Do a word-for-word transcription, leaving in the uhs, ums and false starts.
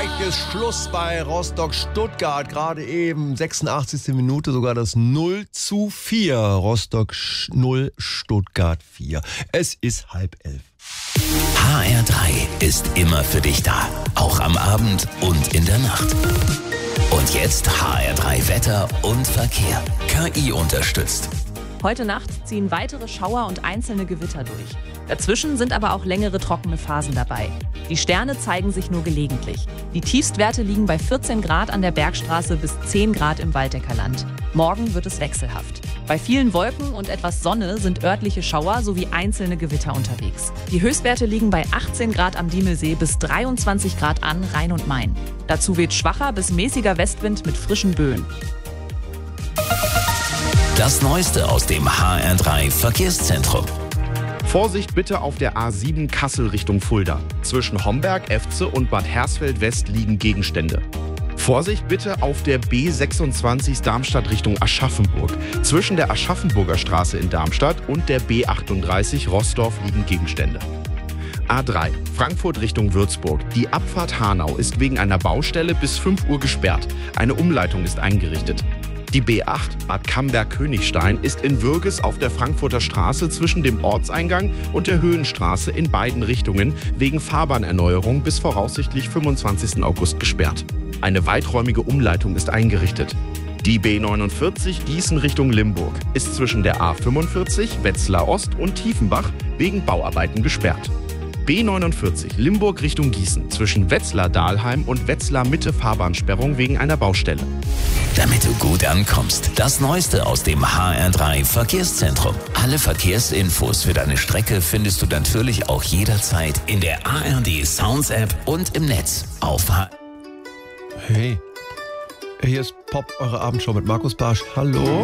gleich ist Schluss bei Rostock-Stuttgart. Gerade eben, sechsundachtzigste Minute, sogar das null zu vier. Rostock null, Stuttgart vier. Es ist halb elf. H R drei ist immer für dich da. Auch am Abend und in der Nacht. Und jetzt H R drei Wetter und Verkehr. K I unterstützt. Heute Nacht ziehen weitere Schauer und einzelne Gewitter durch. Dazwischen sind aber auch längere trockene Phasen dabei. Die Sterne zeigen sich nur gelegentlich. Die Tiefstwerte liegen bei vierzehn Grad an der Bergstraße bis zehn Grad im Waldeckerland. Morgen wird es wechselhaft. Bei vielen Wolken und etwas Sonne sind örtliche Schauer sowie einzelne Gewitter unterwegs. Die Höchstwerte liegen bei achtzehn Grad am Diemelsee bis dreiundzwanzig Grad an Rhein und Main. Dazu weht schwacher bis mäßiger Westwind mit frischen Böen. Das Neueste aus dem H R drei Verkehrszentrum. Vorsicht bitte auf der A sieben Kassel Richtung Fulda. Zwischen Homberg, Efze und Bad Hersfeld West liegen Gegenstände. Vorsicht bitte auf der B sechsundzwanzig Darmstadt Richtung Aschaffenburg. Zwischen der Aschaffenburger Straße in Darmstadt und der B achtunddreißig Rossdorf liegen Gegenstände. A drei Frankfurt Richtung Würzburg. Die Abfahrt Hanau ist wegen einer Baustelle bis fünf Uhr gesperrt. Eine Umleitung ist eingerichtet. Die B acht Bad Camberg-Königstein ist in Würges auf der Frankfurter Straße zwischen dem Ortseingang und der Höhenstraße in beiden Richtungen wegen Fahrbahnerneuerung bis voraussichtlich fünfundzwanzigsten August gesperrt. Eine weiträumige Umleitung ist eingerichtet. Die B neunundvierzig Gießen Richtung Limburg ist zwischen der A fünfundvierzig Wetzlar Ost und Tiefenbach wegen Bauarbeiten gesperrt. B neunundvierzig Limburg Richtung Gießen zwischen Wetzlar-Dahlheim und Wetzlar-Mitte Fahrbahnsperrung wegen einer Baustelle. Damit du gut ankommst, das Neueste aus dem H R drei Verkehrszentrum. Alle Verkehrsinfos für deine Strecke findest du natürlich auch jederzeit in der A R D Sounds App und im Netz auf H. Hey, hier ist Pop, eure Abendshow mit Markus Barsch. Hallo?